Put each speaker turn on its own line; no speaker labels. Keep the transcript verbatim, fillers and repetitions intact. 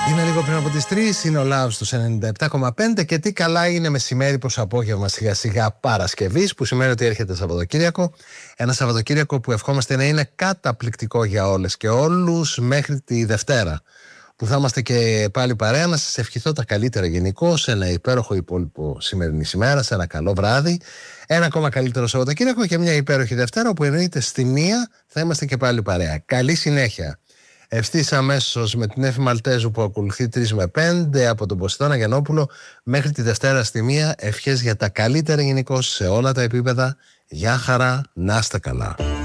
Είναι λίγο πριν από τις τρεις, είναι ο Λάος στους ενενήντα επτά κόμμα πέντε και τι καλά είναι μεσημέρι προς απόγευμα σιγά σιγά Παρασκευής, που σημαίνει ότι έρχεται Σαββατοκύριακο. Ένα Σαββατοκύριακο που ευχόμαστε να είναι καταπληκτικό για όλες και όλους μέχρι τη Δευτέρα, που θα είμαστε και πάλι παρέα. Να σας ευχηθώ τα καλύτερα γενικώς, σε ένα υπέροχο υπόλοιπο σημερινής ημέρας, σε ένα καλό βράδυ, ένα ακόμα καλύτερο Σαββατοκύριακο και μια υπέροχη Δευτέρα, όπου εννοείται στη μία θα είμαστε και πάλι παρέα. Καλή συνέχεια. Ευθύς αμέσως με την Εύη Μαλτέζου που ακολουθεί τρεις με πέντε από τον Ποσειδώνα Γιαννόπουλο μέχρι τη Δευτέρα στη μία. Ευχές για τα καλύτερα γενικώς σε όλα τα επίπεδα. Γεια χαρά, να είστε καλά.